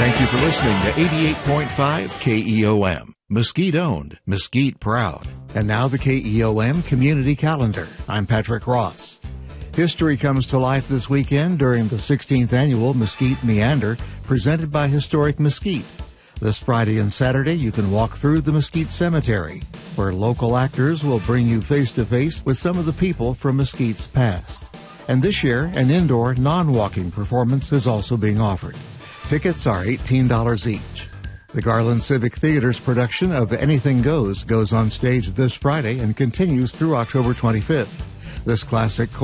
Thank you for listening to 88.5 KEOM. Mesquite owned, Mesquite proud. And now the KEOM Community Calendar. I'm Patrick Ross. History comes to life this weekend during the 16th annual Mesquite Meander, presented by Historic Mesquite. This Friday and Saturday, you can walk through the Mesquite Cemetery, where local actors will bring you face-to-face with some of the people from Mesquite's past. And this year, an indoor, non-walking performance is also being offered. Tickets are $18 each. The Garland Civic Theater's production of Anything Goes on stage this Friday and continues through October 25th. This classic